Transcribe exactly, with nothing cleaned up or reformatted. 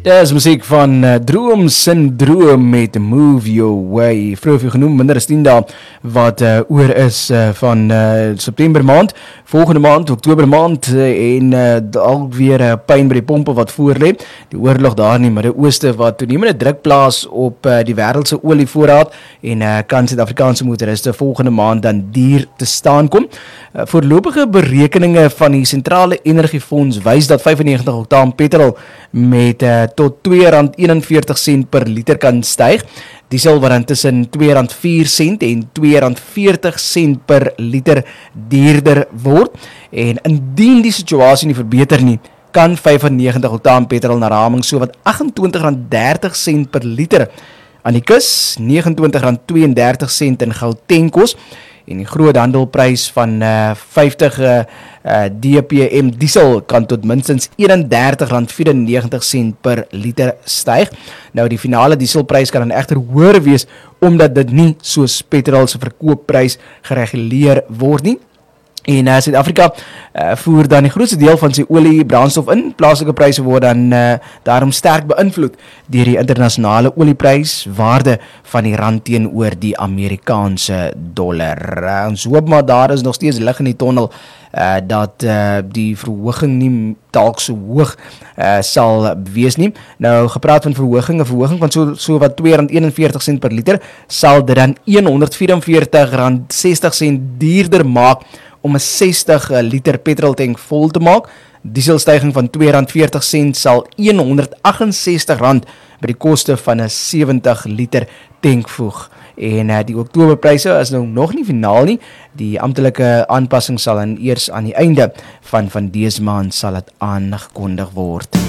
Dis musiek van uh, Droom Syndroom met Move Your Way. Vroeg vir genoem, minder as tien dae wat uh, oor is uh, van uh, September maand, volgende maand, Oktober maand uh, en uh, alweer uh, pyn by die pompe wat voorlê. Die oorlog daar in die Midde-Ooste wat toenemende druk plaas op uh, die wêreldse olievoorraad en uh, kan Suid-Afrikaanse motoriste volgende maand dan duur te staan kom. Uh, voorlopige berekeninge van die Sentrale Energiefonds wys dat vyfennegentig oktaan petrol met uh, tot twee rand eenenveertig sent per liter kan styg. Diesel wat dan tussen twee rand vier sent en twee rand veertig sent per liter duurder word. En indien die situasie nie verbeter nie, kan vyfennegentig oktaan petrol na raming so wat agentwintig rand dertig sent per liter aan die kus, negenentwintig rand tweeëndertig sent in Gauteng kos. En die groot handelprys van uh, vyftig uh, uh, D P M diesel kan tot minstens eenendertig rand vyfennegentig sent per liter styg. Nou die finale dieselprys kan dan egter hoër wees omdat dit nie soos petrol se verkoopprys gereguleer word nie. En uh, Suid-Afrika uh, voer dan die grootste deel van sy olie brandstof in. Plaaslike pryse word dan uh, daarom sterk beïnvloed deur die internasionale olieprys, waarde van die rand teenoor die Amerikaanse dollar. Uh, ons hoop maar daar is nog steeds lig in die tonnel uh, dat uh, die verhoging nie dalk so hoog uh, sal wees nie. Nou gepraat van verhoging, 'n verhoging van so, so wat twee rand eenenveertig sent per liter sal dit dan honderdvyfenveertig rand sestig sent duurder maak om 'n sestig liter petroltank vol te maak. Dieselstyging van twee rand veertig sent sal honderdagt-en-sestig rand by die koste van 'n sewentig liter tank voeg. En uh, die Oktoberpryse is nou nog nie finaal nie. Die amptelike aanpassing sal dan eers aan die einde van van dese maand sal dit aangekondig word.